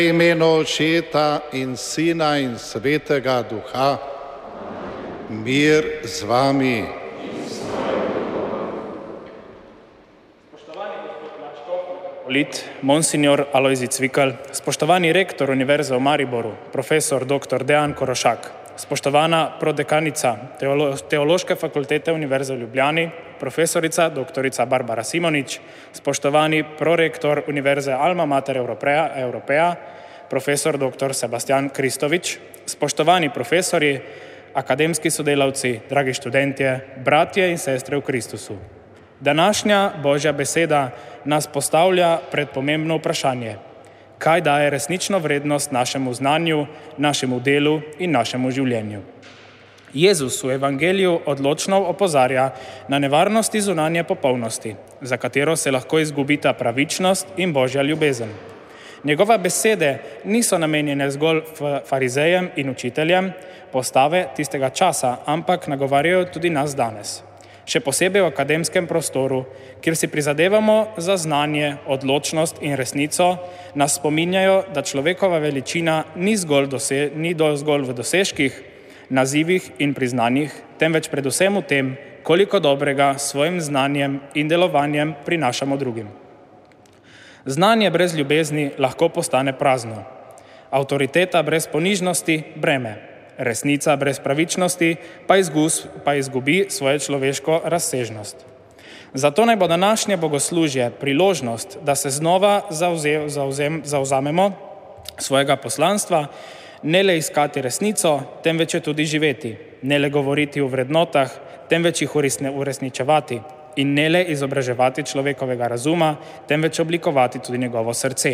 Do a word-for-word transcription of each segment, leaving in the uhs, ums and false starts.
V imenu Očeta in Sina in Svetega Duha, mir z vami. Spoštovani gospod nadškof metropolit, monsignor Alojzij Cvikl, spoštovani rektor Univerze v Mariboru, profesor doktor Dejan Korošak, spoštovana prodekanica Teolo Teološke fakultete Univerze v Ljubljani, profesorica doktorica Barbara Simonič, spoštovani prorektor Univerze Alma Mater Europeja, Europeja profesor doktor Sebastian Kristovič, spoštovani profesorji, akademski sodelavci, dragi študentje, bratje in sestre v Kristusu. Današnja Božja beseda nas postavlja pred pomembno vprašanje: kaj daje resnično vrednost našemu znanju, našemu delu in našemu življenju? Jezus v evangeliju odločno opozarja na nevarnosti zunanje popolnosti, za katero se lahko izgubita pravičnost in Božja ljubezen. Njegove besede niso namenjene zgolj farizejem in učiteljem postave tistega časa, ampak nagovarjajo tudi nas danes. Še posebej v akademskem prostoru, kjer si prizadevamo za znanje, odločnost in resnico, nas spominjajo, da človekova veličina ni zgolj, dose, ni do zgolj v dosežkih, nazivih in priznanjih, temveč predvsem v tem, koliko dobrega s svojim znanjem in delovanjem prinašamo drugim. Znanje brez ljubezni lahko postane prazno, avtoriteta brez ponižnosti breme, resnica brez pravičnosti pa, izgus, pa izgubi svojo človeško razsežnost. Zato naj bo današnje bogoslužje priložnost, da se znova zavze, zavzem, zavzamemo svojega poslanstva, ne le iskati resnico, temveč jo tudi živeti, ne le govoriti o vrednotah, temveč jih uresničevati in ne le izobraževati človekovega razuma, temveč oblikovati tudi njegovo srce.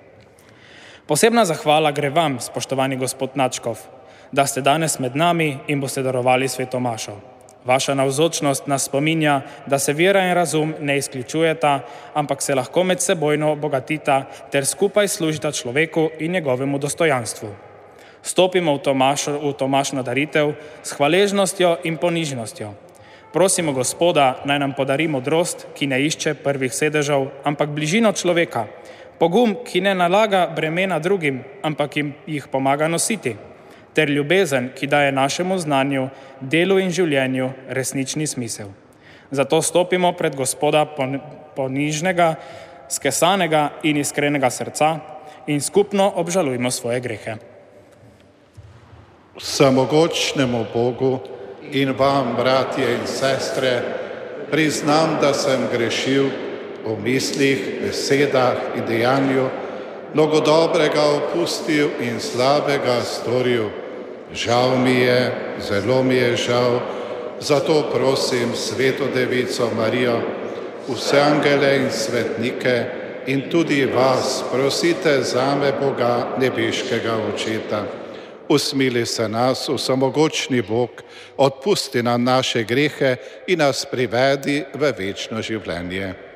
Posebna zahvala gre vam, spoštovani gospod nadškof, da ste danes med nami in boste darovali sveto mašo. Vaša navzočnost nas spominja, da se vera in razum ne izključujeta, ampak se lahko med sebojno obogatita ter skupaj služita človeku in njegovemu dostojanstvu. Stopimo v to, mašo, v to mašno daritev s hvaležnostjo in ponižnostjo. Prosimo Gospoda, naj nam podari modrost, ki ne išče prvih sedežev, ampak bližino človeka, pogum, ki ne nalaga bremena drugim, ampak jim jih pomaga nositi, ter ljubezen, ki daje našemu znanju, delu in življenju resnični smisel. Zato stopimo pred Gospoda ponižnega, skesanega in iskrenega srca in skupno obžalujmo svoje grehe. Vsemogočnemu Bogu in vam, bratje in sestre, priznam, da sem grešil v mislih, besedah in dejanju, mnogo dobrega opustil in slabega storil. Žal mi je, zelo mi je žal, zato prosim Sveto Devico Marijo, vse angele in svetnike in tudi vas prosite zame Boga nebeškega Očeta. Usmili se nas, vsemogočni Bog, odpusti nam naše grehe in nas privedi v večno življenje.